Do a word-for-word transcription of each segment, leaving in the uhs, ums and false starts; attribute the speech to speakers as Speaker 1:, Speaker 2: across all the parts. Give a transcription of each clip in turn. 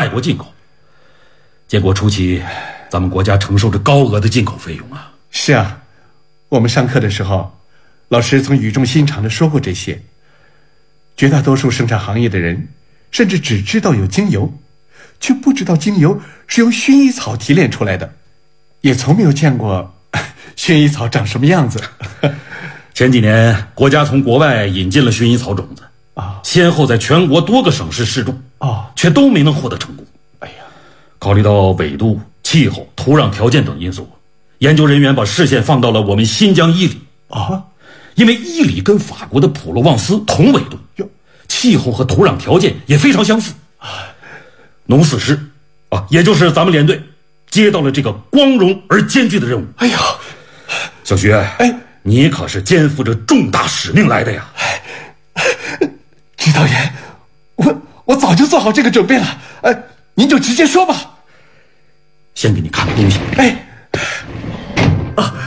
Speaker 1: 外国进口，结果初期咱们国家承受着高额的进口费用啊。
Speaker 2: 是啊，我们上课的时候，老师曾语重心长地说过这些。绝大多数生产行业的人，甚至只知道有精油，却不知道精油是由薰衣草提炼出来的，也从没有见过薰衣草长什么样子。
Speaker 1: 前几年国家从国外引进了薰衣草种子
Speaker 2: 啊，
Speaker 1: 先后在全国多个省市试种
Speaker 2: 啊，
Speaker 1: 却都没能获得成功。
Speaker 2: 哎呀，
Speaker 1: 考虑到纬度、气候、土壤条件等因素，研究人员把视线放到了我们新疆伊犁
Speaker 2: 啊，
Speaker 1: 因为伊犁跟法国的普罗旺斯同纬度，气候和土壤条件也非常相似。农四师啊，也就是咱们连队接到了这个光荣而艰巨的任务。
Speaker 2: 哎呀，
Speaker 1: 小徐，
Speaker 2: 哎，
Speaker 1: 你可是肩负着重大使命来的呀！
Speaker 2: 指导员，我我早就做好这个准备了，呃，您就直接说吧。
Speaker 1: 先给你看个东西。
Speaker 2: 哎，啊，
Speaker 1: 啊，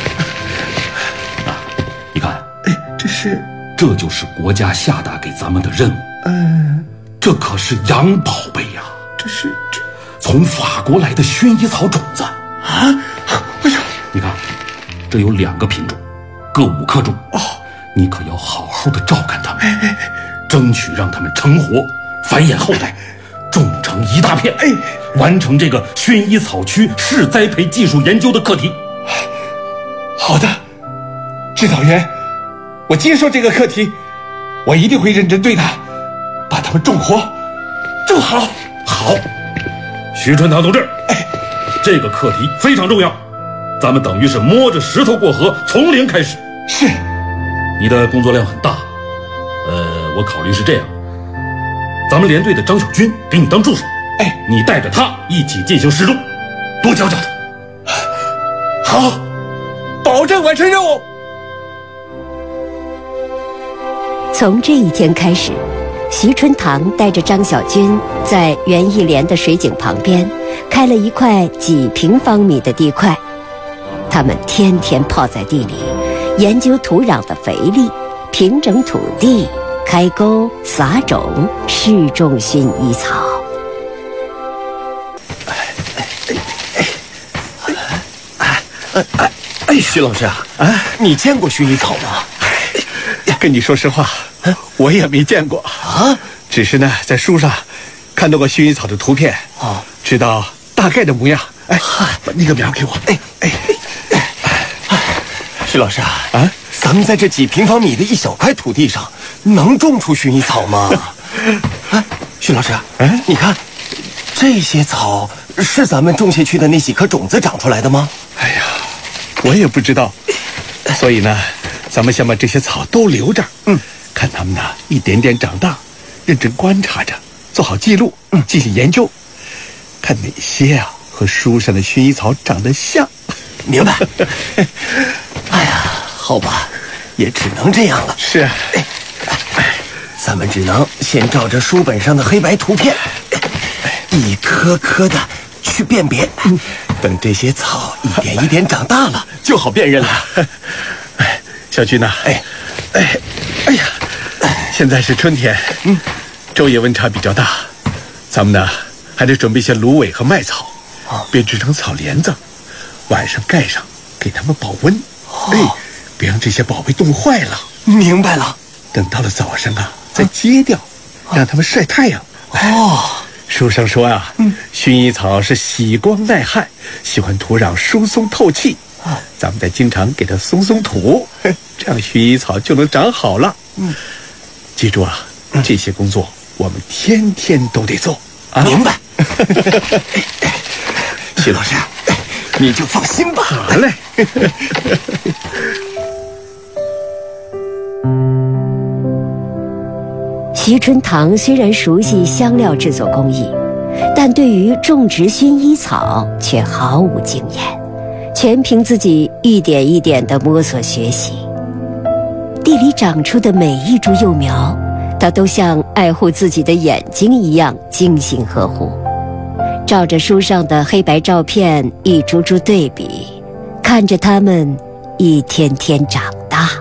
Speaker 1: 你看，
Speaker 2: 哎，这是，
Speaker 1: 这就是国家下达给咱们的任务。
Speaker 2: 嗯，
Speaker 1: 这可是洋宝贝呀！
Speaker 2: 这是这
Speaker 1: 从法国来的薰衣草种子
Speaker 2: 啊！哎呦，
Speaker 1: 你看，这有两个品种，各五克重。
Speaker 2: 哦，
Speaker 1: 你可要好好的照看它们，哎哎，争取让它们成活，繁衍后代，种成一大片，
Speaker 2: 哎，
Speaker 1: 完成这个薰衣草区市栽培技术研究的课题。
Speaker 2: 好的，指导员，我接受这个课题，我一定会认真对待，把它们种活，种好。
Speaker 1: 好，徐春堂同志，
Speaker 2: 哎，
Speaker 1: 这个课题非常重要，咱们等于是摸着石头过河，从零开始。
Speaker 2: 是，
Speaker 1: 你的工作量很大，呃，我考虑是这样，咱们连队的张小军给你当助手，
Speaker 2: 哎，
Speaker 1: 你带着他一起进行试种，多教教他。
Speaker 2: 好，保证完成任务。
Speaker 3: 从这一天开始，徐春堂带着张小军在园艺连的水井旁边开了一块几平方米的地块，他们天天泡在地里，研究土壤的肥力，平整土地，开沟撒种，试种薰衣草。
Speaker 4: 哎，徐老师啊，啊，你见过薰衣草吗？
Speaker 2: 跟你说实话，我也没见过
Speaker 4: 啊，
Speaker 2: 只是呢，在书上看到过薰衣草的图片
Speaker 4: 啊，
Speaker 2: 知道大概的模样。哎，把那个苗给我。哎哎
Speaker 4: 哎，徐老师啊，
Speaker 2: 啊，
Speaker 4: 咱们在这几平方米的一小块土地上，能种出薰衣草吗？哎，徐老师，
Speaker 2: 哎，
Speaker 4: 你看，这些草是咱们种下去的那几颗种子长出来的吗？
Speaker 2: 哎呀，我也不知道，所以呢，咱们先把这些草都留着，嗯，看它们呢一点点长大，认真观察着，做好记录，嗯，进行研究，看哪些啊和书上的薰衣草长得像。
Speaker 4: 明白。哎呀，好吧，也只能这样了。
Speaker 2: 是啊，
Speaker 4: 咱们只能先照着书本上的黑白图片，一颗颗的去辨别。等这些草一点一点长大了，就好辨认了。
Speaker 2: 哎，小军呐，
Speaker 4: 哎，
Speaker 2: 哎，哎呀，现在是春天，嗯，昼夜温差比较大，咱们呢还得准备些芦苇和麦草，
Speaker 4: 啊，
Speaker 2: 编织成草帘子，晚上盖上，给它们保温。
Speaker 4: 哦，
Speaker 2: 哎，别让这些宝贝冻坏了。
Speaker 4: 明白了。
Speaker 2: 等到了早上啊，再揭掉，啊，让它们晒太阳。
Speaker 4: 哦。
Speaker 2: 书上说啊，嗯，薰衣草是喜光耐旱，喜欢土壤疏松透气，啊，咱们得经常给它松松土，这样薰衣草就能长好了。嗯，记住啊，嗯，这些工作我们天天都得做。啊，
Speaker 4: 明白。徐老师，你就放心吧。
Speaker 2: 好嘞。
Speaker 3: 徐春堂虽然熟悉香料制作工艺，但对于种植薰衣草却毫无经验，全凭自己一点一点地摸索学习。地里长出的每一株幼苗，他都像爱护自己的眼睛一样精心呵护，照着书上的黑白照片一株株对比，看着它们一天天长大。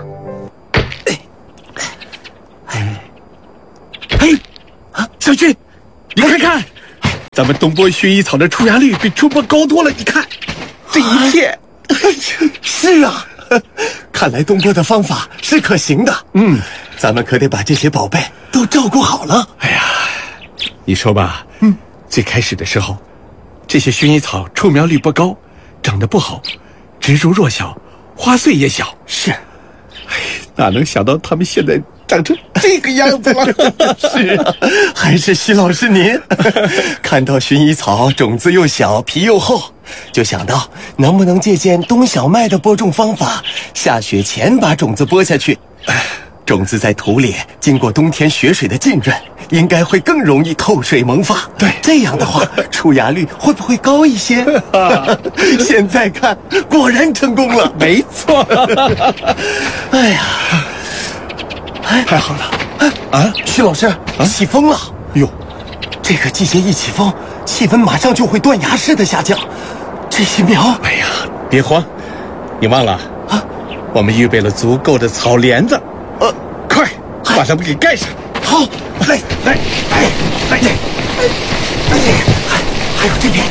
Speaker 2: 小军，你快看， 咱们东坡薰衣草的出芽率比中坡高多了。你看，这一片。
Speaker 4: 啊、是啊，看来东坡的方法是可行的。
Speaker 2: 嗯，
Speaker 4: 咱们可得把这些宝贝都照顾好了。
Speaker 2: 哎呀，你说吧，嗯，最开始的时候，这些薰衣草出苗率不高，长得不好，植株弱小，花穗也小。
Speaker 4: 是，
Speaker 2: 哎，哪能想到他们现在长成这个样子了？
Speaker 4: 是啊，还是徐老师您看到薰衣草种子又小，皮又厚，就想到能不能借鉴冬小麦的播种方法，下雪前把种子播下去。种子在土里经过冬天雪水的浸润，应该会更容易透水萌发。
Speaker 2: 对，
Speaker 4: 这样的话出芽率会不会高一些？现在看果然成功了。
Speaker 2: 没错。
Speaker 4: 哎呀，
Speaker 2: 哎，太好了！
Speaker 4: 啊，徐老师，啊、起风了！
Speaker 2: 哟，
Speaker 4: 这个季节一起风，气温马上就会断崖式的下降。这些苗，
Speaker 2: 哎呀，别慌，你忘了
Speaker 4: 啊？
Speaker 2: 我们预备了足够的草帘子。
Speaker 4: 呃，
Speaker 2: 快把它们给盖上。
Speaker 4: 好，来来来来来，哎，还还有这边。